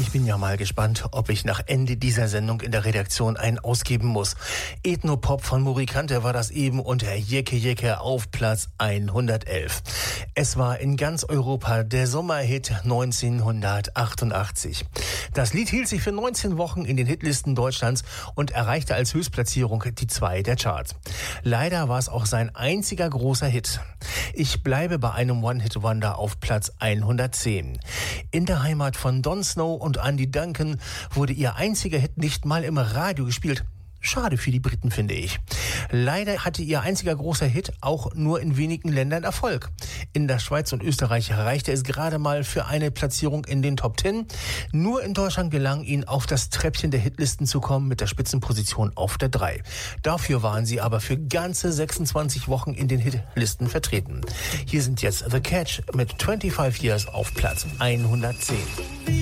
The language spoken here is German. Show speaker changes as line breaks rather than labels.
Ich bin ja mal gespannt, ob ich nach Ende dieser Sendung in der Redaktion einen ausgeben muss. Ethnopop von Morikante war das eben und Herr Jecke Jecke auf Platz 111. Es war in ganz Europa der Sommerhit 1988. Das Lied hielt sich für 19 Wochen in den Hitlisten Deutschlands und erreichte als Höchstplatzierung die 2 der Charts. Leider war es auch sein einziger großer Hit. Ich bleibe bei einem One-Hit-Wonder auf Platz 110. In der Heimat von Don Snow und Andy Duncan wurde ihr einziger Hit nicht mal im Radio gespielt. Schade für die Briten, finde ich. Leider hatte ihr einziger großer Hit auch nur in wenigen Ländern Erfolg. In der Schweiz und Österreich reichte es gerade mal für eine Platzierung in den Top 10. Nur in Deutschland gelang ihnen auf das Treppchen der Hitlisten zu kommen mit der Spitzenposition auf der 3. Dafür waren sie aber für ganze 26 Wochen in den Hitlisten vertreten. Hier sind jetzt The Catch mit 25 Years auf Platz 110.